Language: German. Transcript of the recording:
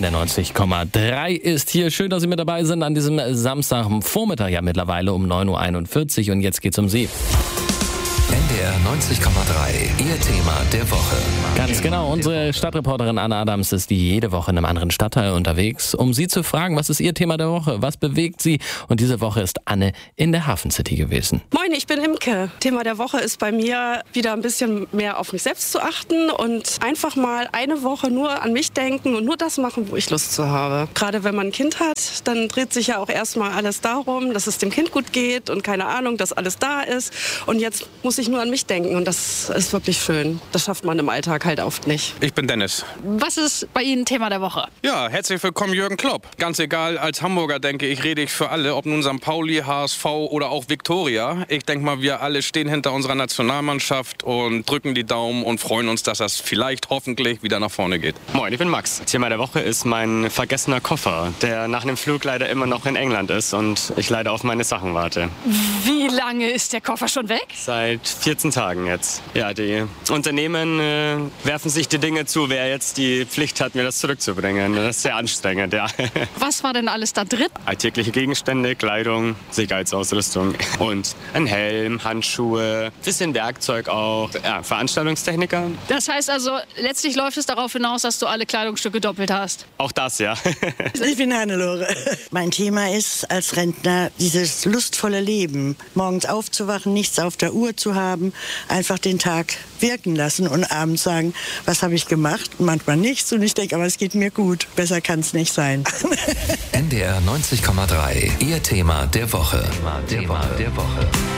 der 90,3 ist hier. Schön, dass Sie mit dabei sind an diesem Samstagvormittag, ja mittlerweile um 9.41 Uhr und jetzt geht's um Sie. NDR 90,3, Ihr Thema der Woche. Ganz genau, unsere Stadtreporterin Anna Adams ist jede Woche in einem anderen Stadtteil unterwegs, um Sie zu fragen, was ist Ihr Thema der Woche, was bewegt Sie? Und diese Woche ist Anne in der Hafen City gewesen. Moin, ich bin Imke. Thema der Woche ist bei mir, wieder ein bisschen mehr auf mich selbst zu achten und einfach mal eine Woche nur an mich denken und nur das machen, wo ich Lust zu habe. Gerade wenn man ein Kind hat, dann dreht sich ja auch erstmal alles darum, dass es dem Kind gut geht und keine Ahnung, dass alles da ist. Und jetzt muss ich nur an mich denken und das ist wirklich schön. Das schafft man im Alltag halt oft nicht. Ich bin Dennis. Was ist bei Ihnen Thema der Woche? Ja, herzlich willkommen Jürgen Klopp. Ganz egal, als Hamburger denke ich, rede ich für alle, ob nun St. Pauli, HSV oder auch Viktoria. Ich denke mal, wir alle stehen hinter unserer Nationalmannschaft und drücken die Daumen und freuen uns, dass das vielleicht hoffentlich wieder nach vorne geht. Moin, ich bin Max. Thema der Woche ist mein vergessener Koffer, der nach einem Flug leider immer noch in England ist und ich leider auf meine Sachen warte. Wie lange ist der Koffer schon weg? Seit 14 Tagen jetzt. Ja, die Unternehmen werfen sich die Dinge zu, wer jetzt die Pflicht hat, mir das zurückzubringen. Das ist sehr anstrengend, ja. Was war denn alles da drin? Alltägliche Gegenstände, Kleidung, Sicherheitsausrüstung und ein Helm, Handschuhe, bisschen Werkzeug auch, ja, Veranstaltungstechniker. Das heißt also, letztlich läuft es darauf hinaus, dass du alle Kleidungsstücke doppelt hast. Auch das, ja. Ich bin Hannelore. Mein Thema ist als Rentner dieses lustvolle Leben. Morgens aufzuwachen, nichts auf der Uhr zu haben, einfach den Tag wirken lassen und abends sagen, was habe ich gemacht? Und manchmal nichts und ich denke, aber es geht mir gut. Besser kann es nicht sein. NDR 90,3, Ihr Thema der Woche. Thema der Woche.